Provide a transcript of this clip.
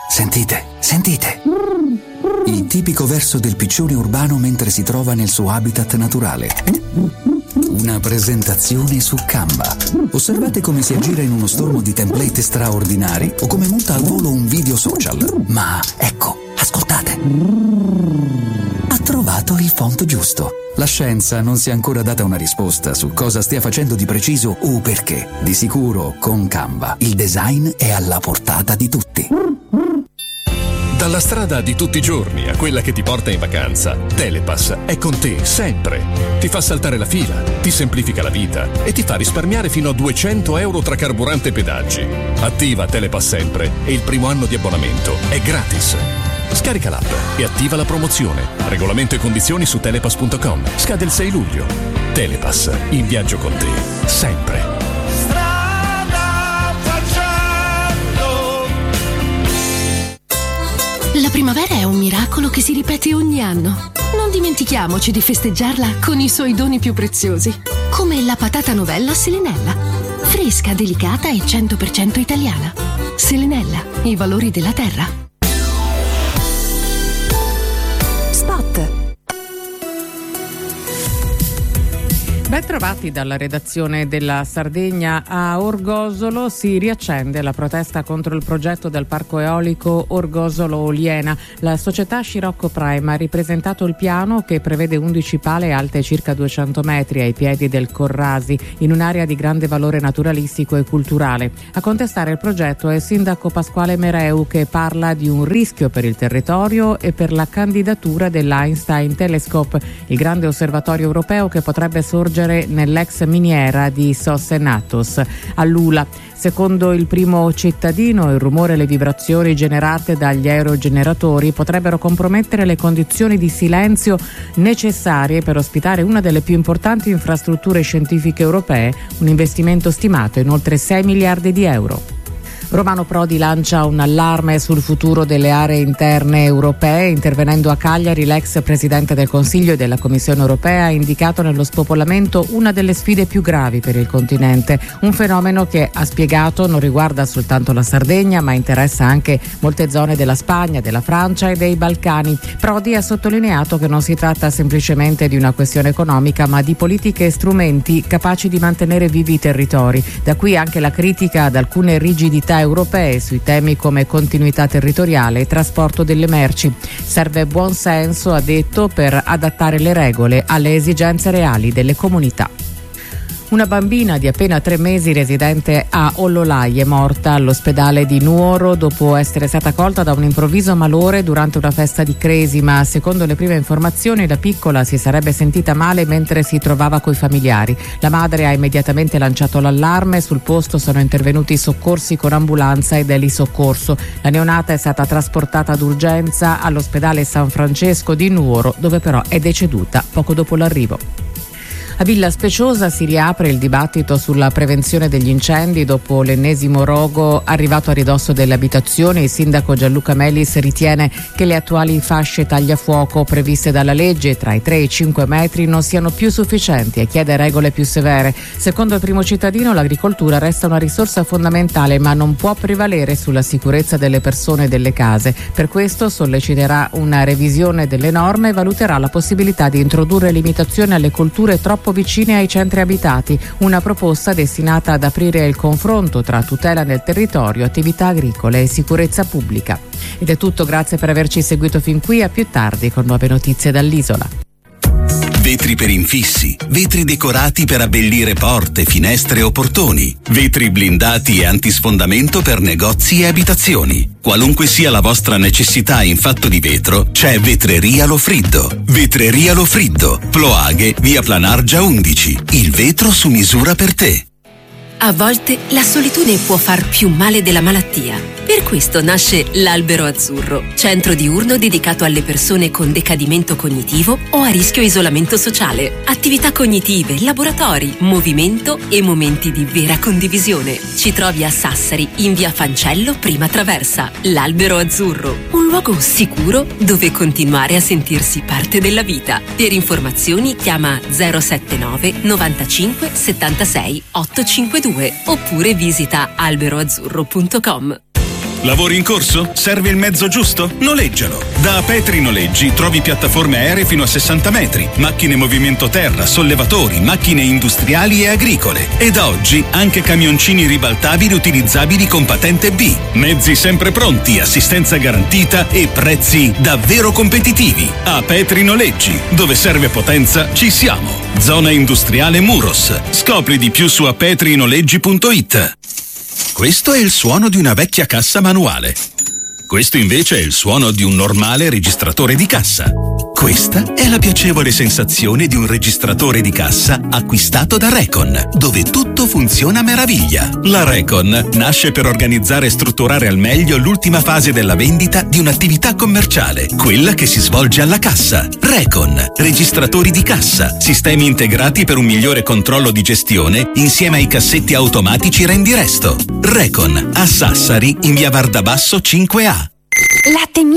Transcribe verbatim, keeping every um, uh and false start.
Sentite, sentite. Il tipico verso del piccione urbano mentre si trova nel suo habitat naturale. Una presentazione su Canva. Osservate come si aggira in uno stormo di template straordinari o come monta al volo un video social. Ma ecco, ascoltate. Ha trovato il font giusto. La scienza non si è ancora data una risposta su cosa stia facendo di preciso o perché. Di sicuro, con Canva, il design è alla portata di tutti. Dalla strada di tutti i giorni a quella che ti porta in vacanza, Telepass è con te sempre. Ti fa saltare la fila, ti semplifica la vita e ti fa risparmiare fino a duecento euro tra carburante e pedaggi. Attiva Telepass sempre e il primo anno di abbonamento è gratis. Scarica l'app e attiva la promozione. Regolamento e condizioni su telepass punto com. Scade il sei luglio. Telepass, in viaggio con te, sempre. La primavera è un miracolo che si ripete ogni anno. Non dimentichiamoci di festeggiarla con i suoi doni più preziosi, come la patata novella Selenella. Fresca, delicata e cento per cento italiana. Selenella, i valori della terra. Ben trovati dalla redazione della Sardegna. A Orgosolo si riaccende la protesta contro il progetto del parco eolico Orgosolo-Oliena. La società Scirocco Prime ha ripresentato il piano che prevede undici pale alte circa duecento metri ai piedi del Corrasi, in un'area di grande valore naturalistico e culturale. A contestare il progetto è il sindaco Pasquale Mereu, che parla di un rischio per il territorio e per la candidatura dell'Einstein Telescope, il grande osservatorio europeo che potrebbe sorgere nell'ex miniera di Sossenatos a Lula. Secondo il primo cittadino, il rumore e le vibrazioni generate dagli aerogeneratori potrebbero compromettere le condizioni di silenzio necessarie per ospitare una delle più importanti infrastrutture scientifiche europee, un investimento stimato in oltre sei miliardi di euro. Romano Prodi lancia un allarme sul futuro delle aree interne europee. Intervenendo a Cagliari, l'ex presidente del Consiglio e della Commissione europea ha indicato nello spopolamento una delle sfide più gravi per il continente, un fenomeno che, ha spiegato, non riguarda soltanto la Sardegna ma interessa anche molte zone della Spagna, della Francia e dei Balcani. Prodi ha sottolineato che non si tratta semplicemente di una questione economica ma di politiche e strumenti capaci di mantenere vivi i territori. Da qui anche la critica ad alcune rigidità europee sui temi come continuità territoriale e trasporto delle merci. Serve buon senso, ha detto, per adattare le regole alle esigenze reali delle comunità. Una bambina di appena tre mesi residente a Ollolai è morta all'ospedale di Nuoro dopo essere stata colta da un improvviso malore durante una festa di cresima. Secondo le prime informazioni, la piccola si sarebbe sentita male mentre si trovava coi familiari. La madre ha immediatamente lanciato l'allarme. Sul posto sono intervenuti i soccorsi con ambulanza ed elisoccorso. La neonata è stata trasportata d'urgenza all'ospedale San Francesco di Nuoro, dove però è deceduta poco dopo l'arrivo. A Villa Speciosa si riapre il dibattito sulla prevenzione degli incendi dopo l'ennesimo rogo arrivato a ridosso delle abitazioni. Il sindaco Gianluca Melis ritiene che le attuali fasce tagliafuoco previste dalla legge tra i tre e i cinque metri non siano più sufficienti e chiede regole più severe. Secondo il primo cittadino, l'agricoltura resta una risorsa fondamentale ma non può prevalere sulla sicurezza delle persone e delle case. Per questo solleciterà una revisione delle norme e valuterà la possibilità di introdurre limitazioni alle colture troppo vicine ai centri abitati, una proposta destinata ad aprire il confronto tra tutela del territorio, attività agricole e sicurezza pubblica. Ed è tutto, grazie per averci seguito fin qui, a più tardi con nuove notizie dall'isola. Vetri per infissi, vetri decorati per abbellire porte, finestre o portoni, vetri blindati e antisfondamento per negozi e abitazioni. Qualunque sia la vostra necessità in fatto di vetro, c'è Vetreria Lofriddo. Vetreria Lofriddo, Ploaghe, via Planargia undici. Il vetro su misura per te. A volte la solitudine può far più male della malattia. Per questo nasce l'Albero Azzurro, centro diurno dedicato alle persone con decadimento cognitivo o a rischio isolamento sociale. Attività cognitive, laboratori, movimento e momenti di vera condivisione. Ci trovi a Sassari, in via Fancello, prima traversa. L'Albero Azzurro, un luogo sicuro dove continuare a sentirsi parte della vita. Per informazioni chiama zero sette nove novantacinque settantasei ottocentocinquantadue oppure visita albero azzurro punto com. Lavori in corso? Serve il mezzo giusto? Noleggialo. Da Apetri Noleggi trovi piattaforme aeree fino a sessanta metri, macchine movimento terra, sollevatori, macchine industriali e agricole. E da oggi anche camioncini ribaltabili utilizzabili con patente B. Mezzi sempre pronti, assistenza garantita e prezzi davvero competitivi. Apetri Noleggi, dove serve potenza ci siamo. Zona industriale Muros. Scopri di più su apetrinoleggi punto it. Questo è il suono di una vecchia cassa manuale. Questo invece è il suono di un normale registratore di cassa. Questa è la piacevole sensazione di un registratore di cassa acquistato da Recon, dove tutto funziona a meraviglia. La Recon nasce per organizzare e strutturare al meglio l'ultima fase della vendita di un'attività commerciale, quella che si svolge alla cassa. Recon, registratori di cassa, sistemi integrati per un migliore controllo di gestione insieme ai cassetti automatici Rendiresto. Recon, a Sassari, in via Vardabasso cinque A. Latte